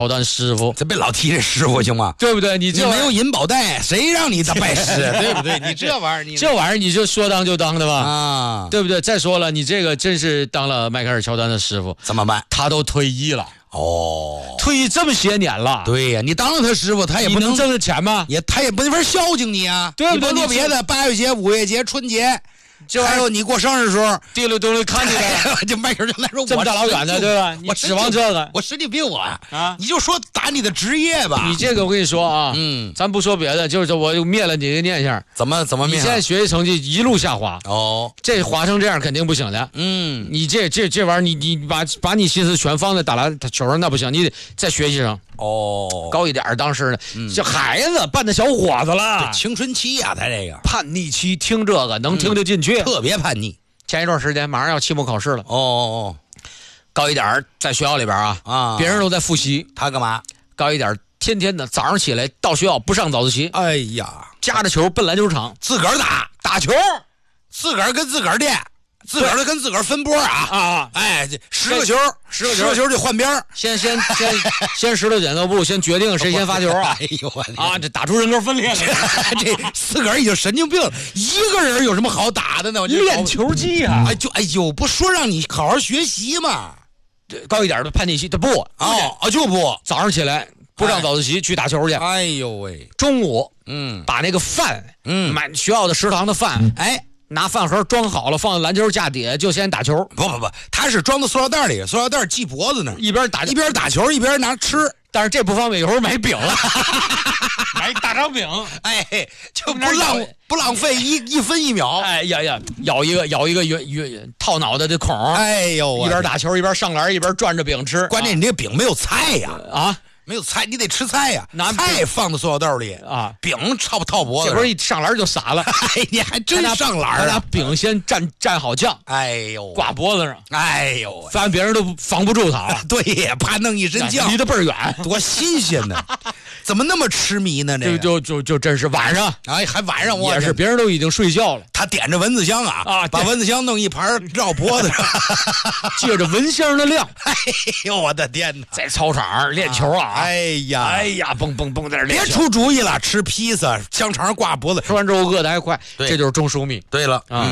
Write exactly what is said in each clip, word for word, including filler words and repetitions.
乔丹师傅， 这别老提这师傅行吗？ 对不对？你这没有银保带，谁让你拜师？对不对？你这玩意儿，你这玩意儿你就说当就当的吧， 啊， 对不对？再说了，你这个真是当了迈克尔乔丹的师傅， 怎么办？ 他都退役了。 哦， 退役这么些年了， 对呀，你当了他师傅，他也不能挣着钱吗？ 也他也没法孝敬你啊， 对不对？ 你甭说别的，八月节、五月节、春节。还有你过生日的时候， 滴溜嘟溜看你的， 就迈克尔来说， 这么大老远的，对吧？你指望这个？ 我神经病我啊！你就说打你的职业吧。 你这个我跟你说啊，嗯，咱不说别的，就是我灭了你的念想。 怎么怎么灭？ 你现在学习成绩一路下滑哦， 这滑成这样肯定不行的。嗯，你这这这玩意儿，你你把把你心思全放在打篮球上，那不行，你得在学习上。哦，高一点，当时呢，这孩子扮的小伙子了， 青春期呀，他这个叛逆期，听这个能听得进去， 特别叛逆。 前一段时间马上要期末考试了， 哦哦哦， 高一点在学校里边啊啊，别人都在复习， 他干嘛？ 高一点天天的早上起来到学校不上早自习， 哎呀， 夹着球奔篮球场， 自个儿打打球， 自个儿跟自个儿练。自个儿的跟自个儿分波啊啊！哎，十个球，十个球，十个球就换边儿， 先先先先石头剪刀布，先决定谁先发球啊！ 哎呦我啊，这打出人格分裂了！ 这自个儿已经神经病了，一个人有什么好打的呢？ 练球技啊！ 哎，就哎呦，不说让你好好学习嘛？ 高一点的叛逆期，他不哦啊就不早上起来不上早自习去打球去。 哎呦喂， 中午嗯把那个饭嗯买学校的食堂的饭哎。拿饭盒装好了，放在篮球架底下，就先打球。 不不不，他是装到塑料袋里，塑料袋系脖子呢， 一边打一边打球，一边拿吃。 但是这不方便，一会儿买饼了，买大张饼， 哎，就不浪不浪费一一分一秒。 哎呀呀，咬一个咬一个圆圆套脑袋的孔。 哎呦， 一边打球一边上篮，一边转着饼吃。 关键你这个饼没有菜呀啊！ 没有菜，你得吃菜呀！ 拿菜放到塑料袋里啊， 饼套套脖子， 这不是一上篮就洒了。 哎，你还真上篮啊！拿饼先蘸蘸好酱， 哎呦， 挂脖子上， 哎呦， 反正别人都防不住他。 对呀，怕弄一身酱， 离得倍儿远， 多新鲜呢！怎么那么痴迷呢？这就就就就真是晚上， 哎，还晚上我也是别人都已经睡觉了， 他点着蚊子香啊啊，把蚊子香弄一盘绕脖子上， 借着蚊香的亮。 哎呦，我的天哪！ 在操场上练球啊！ 哎呀， 哎呀，蹦蹦蹦在这练。 别出主意了，吃披萨，香肠挂脖子， 吃完之后饿得还快，这就是中枢密。 对了啊。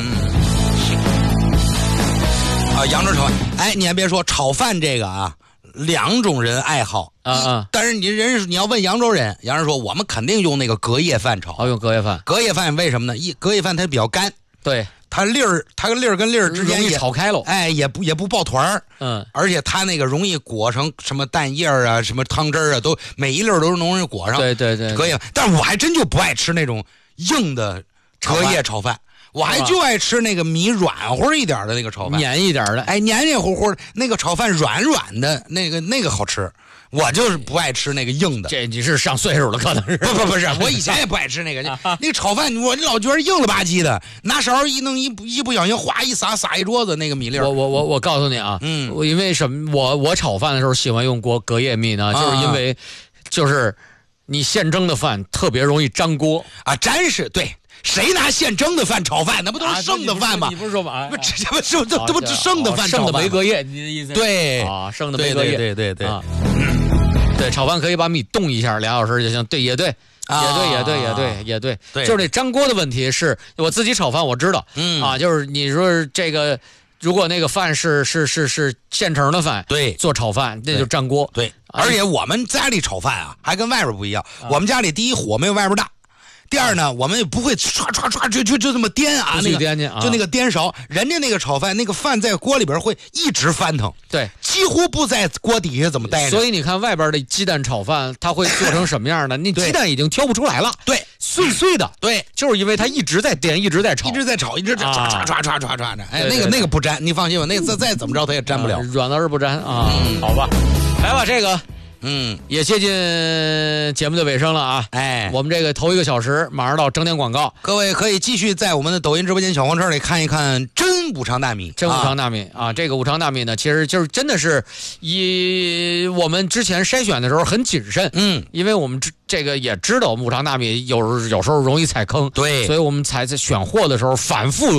啊，扬州炒饭，哎，你还别说，炒饭这个啊，两种人爱好啊啊！ 但是你人你要问扬州人，扬州说我们肯定用那个隔夜饭炒， 好用隔夜饭。 隔夜饭为什么呢？一隔夜饭它比较干， 对， 它粒儿，它粒儿跟粒儿之间容易炒开喽， 哎，也不也不抱团儿， 嗯， 而且它那个容易裹成什么蛋液啊，什么汤汁儿啊，都每一粒儿都是容易裹上。 对对对， 隔夜，但是我还真就不爱吃那种硬的隔夜炒饭。我还就爱吃那个米软乎一点的那个炒饭， 黏一点的， 哎，黏黏糊糊的那个炒饭软软的，那个那个好吃。我就是不爱吃那个硬的。 这你是上岁数了，可能是。 不不不是，我以前也不爱吃那个，那个炒饭我老觉得硬了吧唧的，拿勺一弄一一不小心哗一撒撒一桌子那个米粒。 我我我我告诉你啊，嗯，我因为什么？我我炒饭的时候喜欢用锅隔夜米呢，就是因为就是你现蒸的饭特别容易粘锅啊，粘是对。谁拿现蒸的饭炒饭？那不都是剩的饭吗？ 你不是说吗？ 不，这不是这这不是剩的饭炒饭？ 剩的没隔夜，你的意思？ 对啊，剩的没隔夜， 对对对对。 对，炒饭可以把米冻一下，俩小时就行。对，也对，也对，也对，也对，也对。就是那粘锅的问题，是我自己炒饭，我知道。嗯啊，就是你说这个，如果那个饭是是是是现成的饭， 对， 做炒饭那就粘锅。 对，而且我们家里炒饭啊，还跟外边不一样。我们家里第一火没有外边大。第二呢，我们也不会唰唰唰就就就这么颠啊，那个颠啊， 就那个颠勺，人家那个炒饭，那个饭在锅里边会一直翻腾， 对， 几乎不在锅底下怎么待着。 所以你看外边的鸡蛋炒饭，它会做成什么样的？那鸡蛋已经挑不出来了， 对， 碎碎的， 对， 就是因为它一直在颠，一直在炒， 一直在炒，一直唰唰唰唰唰唰的。哎，那个那个不粘，你放心吧，那个再再怎么着它也粘不了， 软的而不粘啊。好吧，来吧，这个。 嗯， 也接近节目的尾声了啊！ 哎， 我们这个头一个小时马上到整点广告， 各位可以继续在我们的抖音直播间小黄车里看一看真五常大米， 真五常大米 啊, 啊！这个五常大米呢，其实就是真的是以我们之前筛选的时候很谨慎， 嗯， 因为我们这个也知道五常大米有有时候容易踩坑， 对， 所以我们才在选货的时候反复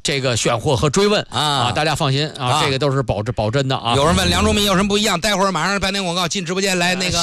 这个选货和追问啊啊，大家放心啊，这个都是保保真的啊。 有人问梁忠民有什么不一样？待会儿马上半点广告进直播间来那个。